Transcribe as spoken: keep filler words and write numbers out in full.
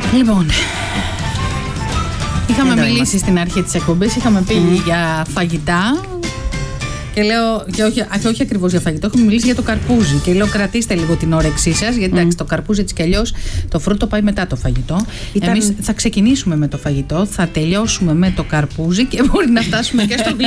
Λοιπόν, είχαμε Εδώ μιλήσει είμαστε. στην αρχή της εκπομπής, είχαμε πει Mm. για φαγητά. Και λέω, και όχι, και όχι ακριβώς για φαγητό, έχουμε μιλήσει για το καρπούζι. Και λέω, κρατήστε λίγο την όρεξή σας, γιατί Mm. εντάξει, το καρπούζι έτσι κι αλλιώς το φρούτο πάει μετά το φαγητό. Ήταν- Εμείς θα ξεκινήσουμε με το φαγητό, θα τελειώσουμε με το καρπούζι και μπορεί να φτάσουμε και στο γλυκό.